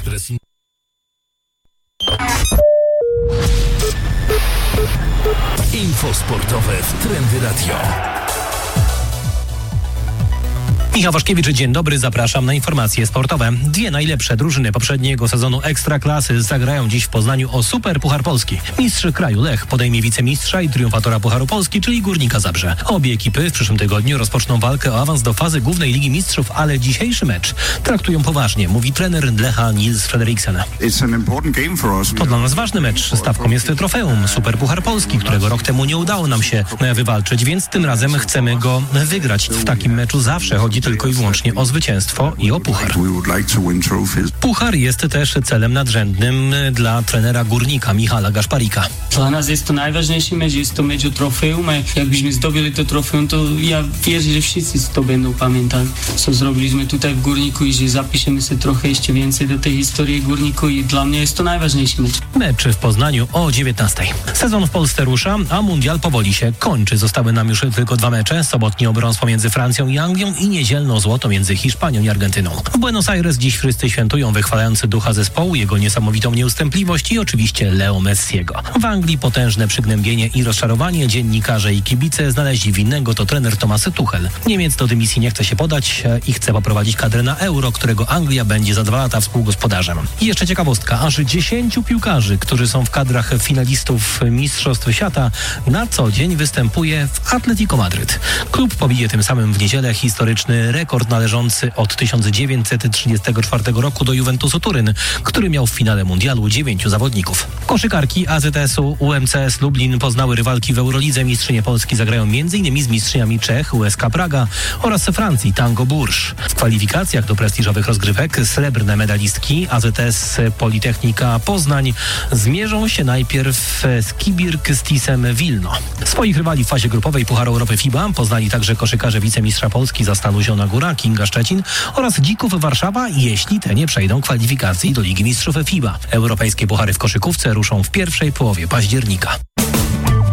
Ekspres. Info sportowe w Trendy Radio. Michał Waszkiewicz, dzień dobry, zapraszam na informacje sportowe. Dwie najlepsze drużyny poprzedniego sezonu Ekstraklasy zagrają dziś w Poznaniu o Super Puchar Polski. Mistrz kraju Lech podejmie wicemistrza i triumfatora Pucharu Polski, czyli Górnika Zabrze. Obie ekipy w przyszłym tygodniu rozpoczną walkę o awans do fazy głównej Ligi Mistrzów, ale dzisiejszy mecz traktują poważnie, mówi trener Lecha Nils Frederiksen. To dla nas ważny mecz. Stawką jest trofeum Super Puchar Polski, którego rok temu nie udało nam się wywalczyć, więc tym razem chcemy go wygrać. W takim meczu zawsze chodzi tylko i wyłącznie o zwycięstwo i o puchar. Puchar jest też celem nadrzędnym dla trenera Górnika Michala Gaszparika. Dla nas jest to najważniejszy mecz, jest to mecz o trofeum. Jakbyśmy zdobyli to trofeum, to ja wierzę, że wszyscy to będą pamiętać, co zrobiliśmy tutaj w Górniku i że zapiszemy sobie trochę jeszcze więcej do tej historii Górniku i dla mnie jest to najważniejszy mecz. Mecz w Poznaniu o 19. Sezon w Polsce rusza, a mundial powoli się kończy. Zostały nam już tylko dwa mecze. Sobotni brąz pomiędzy Francją i Anglią i niedzielno złoto między Hiszpanią i Argentyną. W Buenos Aires dziś wszyscy świętują, wychwalając ducha zespołu, jego niesamowitą nieustępliwość i oczywiście Leo Messiego. W Anglii potężne przygnębienie i rozczarowanie. Dziennikarze i kibice znaleźli winnego to trener Thomas Tuchel. Niemiec do dymisji nie chce się podać i chce poprowadzić kadrę na Euro, którego Anglia będzie za 2 lata współgospodarzem. I jeszcze ciekawostka, aż 10 piłkarzy, którzy są w kadrach finalistów Mistrzostw Świata, na co dzień występuje w Atletico Madryt. Klub pobije tym samym w niedzielę historyczny rekord należący od 1934 roku do Juventusu Turyn, który miał w finale mundialu 9 zawodników. Koszykarki AZS-u UMCS Lublin poznały rywalki w Eurolidze. Mistrzynie Polski zagrają m.in. z mistrzyniami Czech USK Praga oraz Francji Tango Bourges. W kwalifikacjach do prestiżowych rozgrywek srebrne medalistki AZS Politechnika Poznań zmierzą się najpierw z Kibir-Kistisem Wilno. Swoich rywali w fazie grupowej Pucharu Europy FIBA poznali także koszykarze wicemistrza Polski za Stanu Zielona Góra Kinga Szczecin oraz Dzików Warszawa, jeśli te nie przejdą kwalifikacji do Ligi Mistrzów FIBA. Europejskie puchary w koszykówce ruszą w pierwszej połowie października.